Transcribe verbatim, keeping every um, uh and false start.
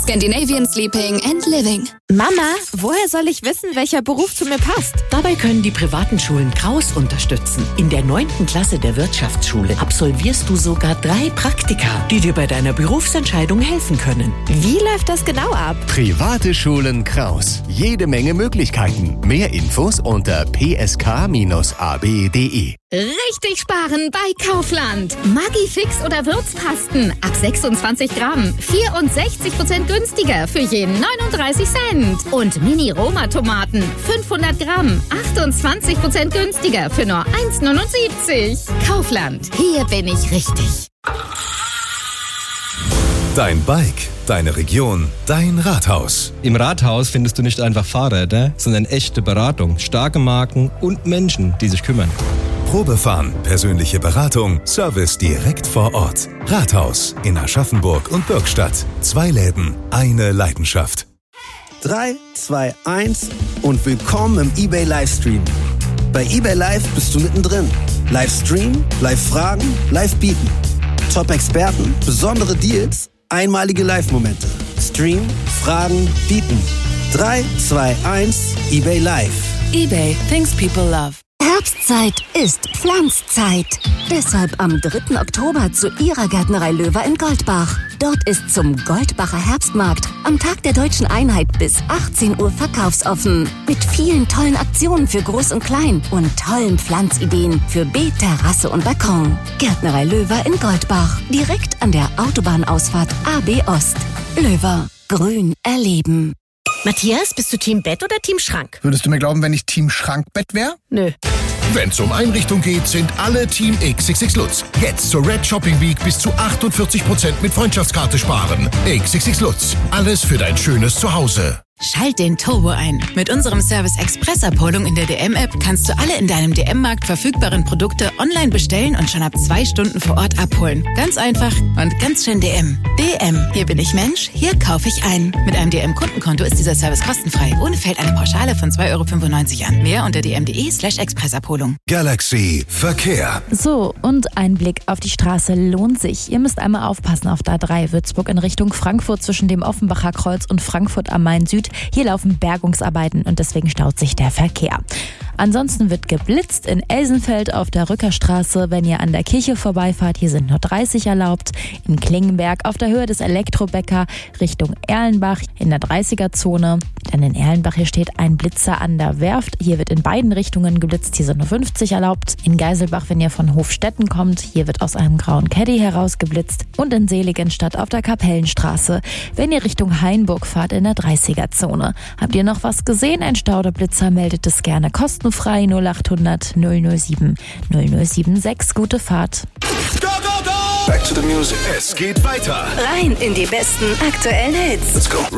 Scandinavian Sleeping and Living. Mama, woher soll ich wissen, welcher Beruf zu mir passt? Dabei können die privaten Schulen Kraus unterstützen. In der neunten Klasse der Wirtschaftsschule absolvierst du sogar drei Praktika, die dir bei deiner Berufsentscheidung helfen können. Wie läuft das genau ab? Private Schulen Kraus. Jede Menge Möglichkeiten. Mehr Infos unter p s k Bindestrich a b punkt d e. Richtig sparen bei Kaufland. Maggi-Fix oder Würzpasten ab sechsundzwanzig Gramm. vierundsechzig Prozent günstiger für jeden neununddreißig Cent. Und Mini-Roma-Tomaten fünfhundert Gramm. achtundzwanzig Prozent günstiger für nur eins neunundsiebzig. Kaufland. Hier bin ich richtig. Dein Bike, deine Region, dein Rathaus. Im Rathaus findest du nicht einfach Fahrräder, sondern echte Beratung, starke Marken und Menschen, die sich kümmern. Probefahren, persönliche Beratung, Service direkt vor Ort. Rathaus in Aschaffenburg und Bürgstadt. Zwei Läden, eine Leidenschaft. drei, zwei, eins und willkommen im eBay Livestream. Bei eBay Live bist du mittendrin. Livestream, Live-Fragen, Live-Bieten. Top-Experten, besondere Deals, einmalige Live-Momente. Stream, Fragen, Bieten. drei, zwei, eins, eBay Live. eBay, things people love. Herbstzeit ist Pflanzzeit. Deshalb am dritten Oktober zu Ihrer Gärtnerei Löwer in Goldbach. Dort ist zum Goldbacher Herbstmarkt am Tag der Deutschen Einheit bis achtzehn Uhr verkaufsoffen. Mit vielen tollen Aktionen für Groß und Klein und tollen Pflanzideen für Beet, Terrasse und Balkon. Gärtnerei Löwer in Goldbach. Direkt an der Autobahnausfahrt A B Ost. Löwer. Grün erleben. Matthias, bist du Team Bett oder Team Schrank? Würdest du mir glauben, wenn ich Team Schrankbett wäre? Nö. Wenn's um Einrichtung geht, sind alle Team X X X Lutz. Jetzt zur Red Shopping Week bis zu achtundvierzig Prozent mit Freundschaftskarte sparen. X X X Lutz. Alles für dein schönes Zuhause. Schalt den Turbo ein. Mit unserem Service Express-Abholung in der D M-App kannst du alle in deinem D M-Markt verfügbaren Produkte online bestellen und schon ab zwei Stunden vor Ort abholen. Ganz einfach und ganz schön D M. D M, hier bin ich Mensch, hier kaufe ich ein. Mit einem D M-Kundenkonto ist dieser Service kostenfrei. Ohne fällt eine Pauschale von zwei Euro fünfundneunzig an. Mehr unter dm.de slash Expressabholung. Galaxy Verkehr. So, und ein Blick auf die Straße lohnt sich. Ihr müsst einmal aufpassen auf der A drei Würzburg in Richtung Frankfurt zwischen dem Offenbacher Kreuz und Frankfurt am Main Süd. Hier laufen Bergungsarbeiten und deswegen staut sich der Verkehr. Ansonsten wird geblitzt in Elsenfeld auf der Rückerstraße, wenn ihr an der Kirche vorbeifahrt. Hier sind nur dreißig erlaubt. In Klingenberg auf der Höhe des Elektrobäcker Richtung Erlenbach in der dreißiger-Zone. Dann in Erlenbach, hier steht ein Blitzer an der Werft. Hier wird in beiden Richtungen geblitzt. Hier sind nur fünfzig erlaubt. In Geiselbach, wenn ihr von Hofstetten kommt, hier wird aus einem grauen Caddy heraus geblitzt. Und in Seligenstadt auf der Kapellenstraße, wenn ihr Richtung Hainburg fahrt, in der dreißiger-Zone. Habt ihr noch was gesehen? Ein Stauderblitzer, meldet es gerne kostenlos. Frei null acht hundert null null sieben null null sieben sechs. Gute Fahrt. Go, go, go! Back to the music. Es geht weiter. Rein in die besten aktuellen Hits. Let's go.